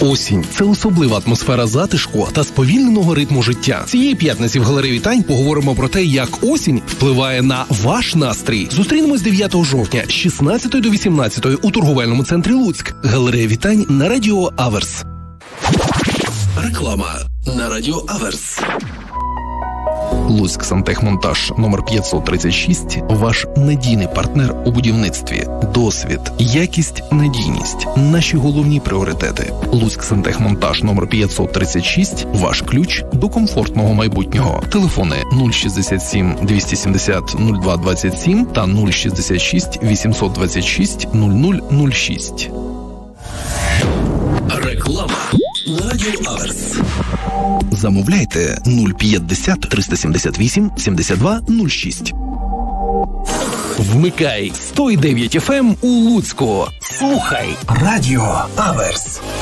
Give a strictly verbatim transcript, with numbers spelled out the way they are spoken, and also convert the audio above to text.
Осінь – це особлива атмосфера затишку та сповільненого ритму життя. Цієї п'ятниці в галереї Вітань поговоримо про те, як осінь впливає на ваш настрій. Зустрінемось дев'ятого жовтня з шістнадцятої до вісімнадцятої у торговельному центрі Луцьк. Галерея Вітань на Радіо Аверс. Реклама на Радіо Аверс. Луцьк Сантехмонтаж номер п'ятсот тридцять шість – ваш надійний партнер у будівництві. Досвід, якість, надійність – наші головні пріоритети. Луцьк Сантехмонтаж номер п'ятсот тридцять шість – ваш ключ до комфортного майбутнього. Телефони нуль шістдесят сім двісті сімдесят нуль два двадцять сім та нуль шістдесят шість вісімсот двадцять шість нуль нуль нуль шість. Реклама на Радіо Аверс. Замовляйте нуль п'ятдесят триста сімдесят вісім сімдесят два нуль шість. Вмикай сто дев'ять еф ем у Луцьку. Слухай Радіо Аверс.